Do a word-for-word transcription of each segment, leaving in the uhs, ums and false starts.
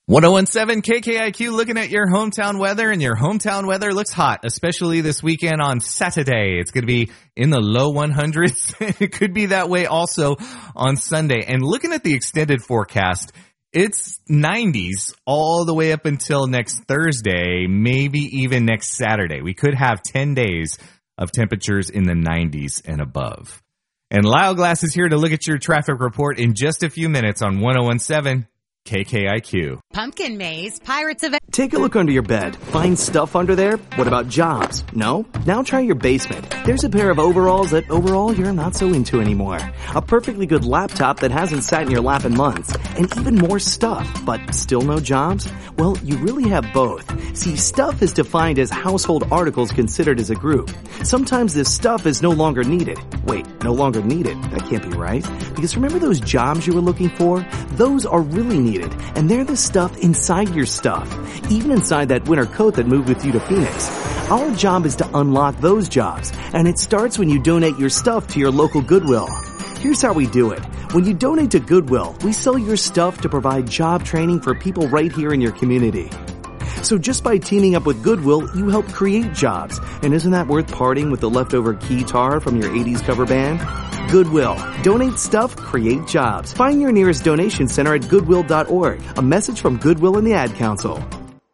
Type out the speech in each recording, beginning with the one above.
one oh one seven K K I Q, looking at your hometown weather, and your hometown weather looks hot, especially this weekend on Saturday. It's going to be in the low one hundreds. It could be that way also on Sunday. And looking at the extended forecast, it's nineties all the way up until next Thursday, maybe even next Saturday. We could have ten days of temperatures in the nineties and above. And Lyle Glass is here to look at your traffic report in just a few minutes on one oh one seven K K I Q. Pumpkin Maze, Pirates of... Take a look under your bed. Find stuff under there? What about jobs? No? Now try your basement. There's a pair of overalls that overall you're not so into anymore. A perfectly good laptop that hasn't sat in your lap in months. And even more stuff, but still no jobs? Well, you really have both. See, stuff is defined as household articles considered as a group. Sometimes this stuff is no longer needed. Wait, no longer needed? That can't be right. Because remember those jobs you were looking for? Those are really needed, and they're the stuff inside your stuff. Even inside that winter coat that moved with you to Phoenix. Our job is to unlock those jobs, and it starts when you donate your stuff to your local Goodwill. Here's how we do it. When you donate to Goodwill, we sell your stuff to provide job training for people right here in your community. So just by teaming up with Goodwill, you help create jobs. And isn't that worth parting with the leftover keytar from your eighties cover band? Goodwill. Donate stuff, create jobs. Find your nearest donation center at goodwill dot org. A message from Goodwill and the Ad Council.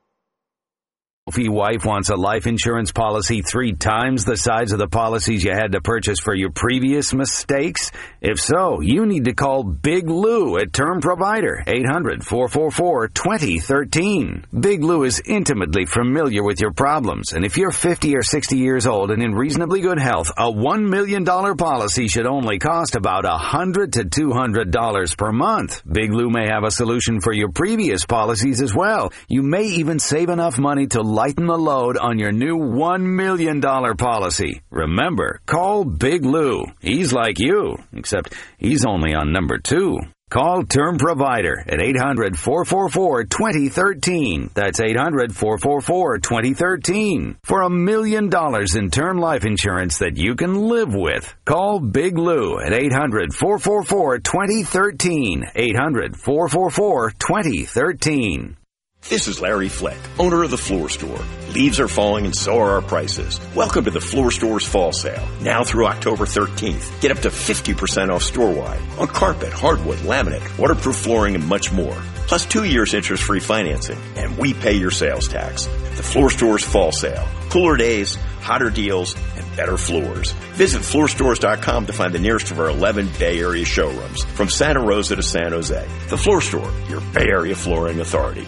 If your wife wants a life insurance policy three times the size of the policies you had to purchase for your previous mistakes? If so, you need to call Big Lou at Term Provider, eight hundred, four four four, two zero one three. Big Lou is intimately familiar with your problems, and if you're fifty or sixty years old and in reasonably good health, a one million dollars policy should only cost about one hundred to two hundred dollars per month. Big Lou may have a solution for your previous policies as well. You may even save enough money to lighten the load on your new one million dollars policy. Remember, call Big Lou. He's like you, except he's only on number two. Call Term Provider at eight hundred, four four four, two zero one three. That's eight hundred, four four four, two zero one three. For a million dollars in term life insurance that you can live with. Call Big Lou at eight hundred, four four four, two zero one three. eight hundred, four four four, two zero one three. This is Larry Fleck, owner of The Floor Store. Leaves are falling and so are our prices. Welcome to The Floor Store's fall sale. Now through October thirteenth. Get up to fifty percent off store-wide on carpet, hardwood, laminate, waterproof flooring, and much more. Plus two years interest-free financing, and we pay your sales tax. The Floor Store's fall sale. Cooler days, hotter deals, and better floors. Visit floor stores dot com to find the nearest of our eleven Bay Area showrooms, from Santa Rosa to San Jose. The Floor Store, your Bay Area flooring authority.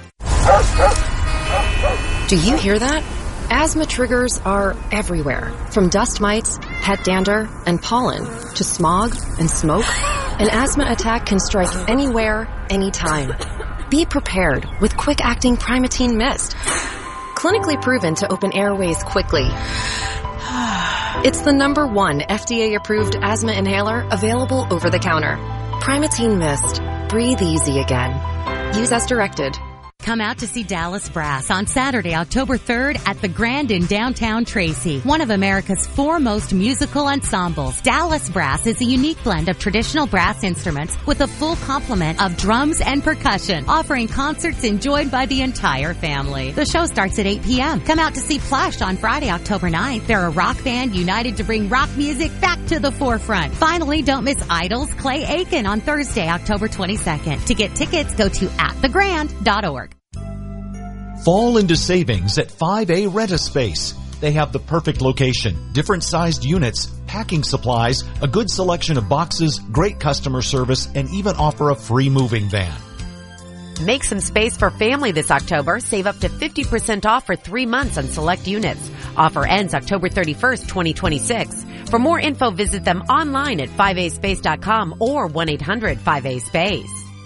Do you hear that? Asthma triggers are everywhere, from dust mites, pet dander, and pollen, to smog and smoke. An asthma attack can strike anywhere, anytime. Be prepared with quick-acting Primatene Mist. Clinically proven to open airways quickly. It's the number one F D A-approved asthma inhaler available over the counter. Primatene Mist. Breathe easy again. Use as directed. Come out to see Dallas Brass on Saturday, October third at the Grand in downtown Tracy, one of America's foremost musical ensembles. Dallas Brass is a unique blend of traditional brass instruments with a full complement of drums and percussion, offering concerts enjoyed by the entire family. The show starts at eight p.m. Come out to see Plush on Friday, October ninth. They're a rock band united to bring rock music back to the forefront. Finally, don't miss Idol's Clay Aiken on Thursday, October twenty-second. To get tickets, go to at the grand dot org. Fall into savings at five A Rent-A-Space. They have the perfect location, different sized units, packing supplies, a good selection of boxes, great customer service, and even offer a free moving van. Make some space for family this October. Save up to fifty percent off for three months on select units. Offer ends October thirty-first, twenty twenty-six. For more info, visit them online at five a space dot com or one eight hundred five A space.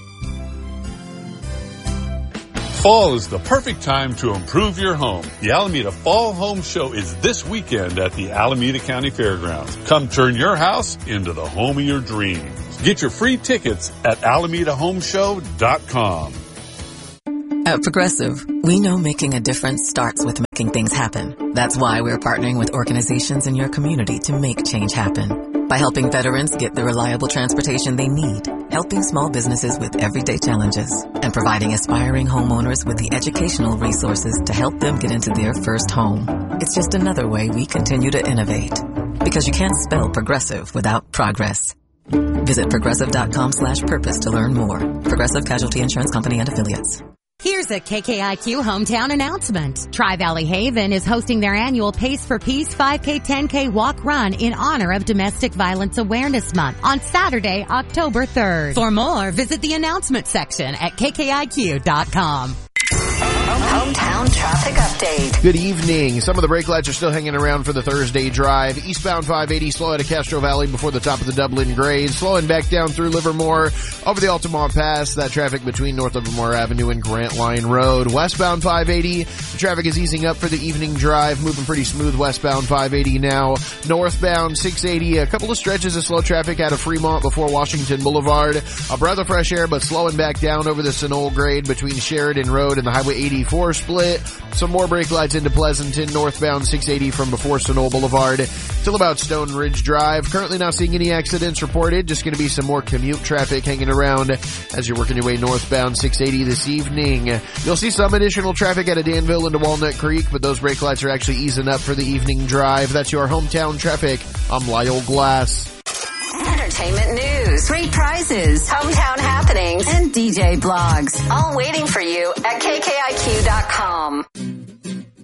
Fall is the perfect time to improve your home. The Alameda Fall Home Show is this weekend at the Alameda County Fairgrounds. Come turn your house into the home of your dreams. Get your free tickets at alameda home show dot com. At Progressive, we know making a difference starts with making things happen. That's why we're partnering with organizations in your community to make change happen. by helping veterans get the reliable transportation they need, helping small businesses with everyday challenges, and providing aspiring homeowners with the educational resources to help them get into their first home. It's just another way we continue to innovate. Because you can't spell progressive without progress. Visit progressive.com slash purpose to learn more. Progressive Casualty Insurance Company and Affiliates. Here's a K K I Q hometown announcement. Tri-Valley Haven is hosting their annual Pace for Peace five K, ten K walk run in honor of Domestic Violence Awareness Month on Saturday, October third. For more, visit the announcement section at K K I Q dot com. Hometown traffic update. Good evening. Some of the brake lights are still hanging around for the Thursday drive. Eastbound five eighty, slow out of Castro Valley before the top of the Dublin grade. Slowing back down through Livermore over the Altamont Pass. That traffic between North Livermore Avenue and Grant Line Road. Westbound five eighty, the traffic is easing up for the evening drive. Moving pretty smooth westbound five eighty now. Northbound six eighty, a couple of stretches of slow traffic out of Fremont before Washington Boulevard. A breath of fresh air, but slowing back down over the Sunol grade between Sheridan Road and the Highway eighty-four split. Some more brake lights into Pleasanton, northbound six eighty from before Sunol Boulevard till about Stone Ridge Drive. Currently not seeing any accidents reported. Just going to be some more commute traffic hanging around as you're working your way northbound six eighty this evening. You'll see some additional traffic out of Danville into Walnut Creek, but those brake lights are actually easing up for the evening drive. That's your hometown traffic. I'm Lyle Glass. Entertainment news, great prizes, hometown happenings, and D J blogs. All waiting for you at K K I Q dot com.